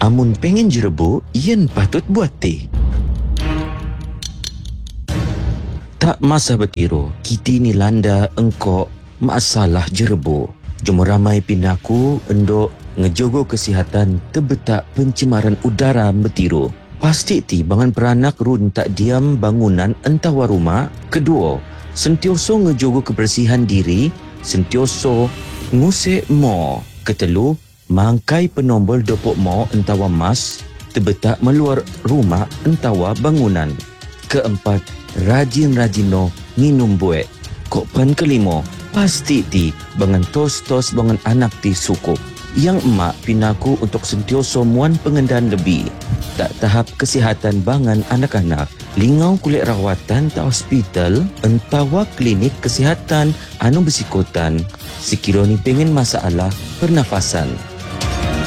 Amun pengen jerebu, yen patut buat teh. Tak masa bertiru, kiti ni landa engkau masalah jerebu. Jom ramai pinaku endok ngejogo kesihatan tebetak pencemaran udara bertiru. Pasti ti bangan peranak run tak diam bangunan entawa rumah. Kedua, sentioso ngejogo kebersihan diri, sentioso ngusik mo. Ketelu, mangkai penombol dopok mo entawa mas tebetak meluar rumah entawa bangunan. Keempat, rajin-rajino minum buek. Kopan kelima, pasti ti bangan tos-tos bangan anak ti sukup. Yang emak pinaku untuk sentioso muan pengendaan lebih. Tak tahap kesihatan bangan anak-anak, lingau kulit rawatan tak hospital, entawa klinik kesihatan anu bersikutan. Sekiranya pengen masalah pernafasan.